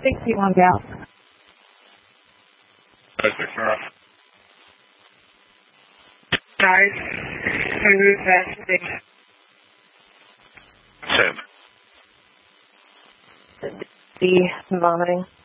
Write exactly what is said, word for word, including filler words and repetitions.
sixty-one gal. Nice. Smooth vesting. Same. The vomiting.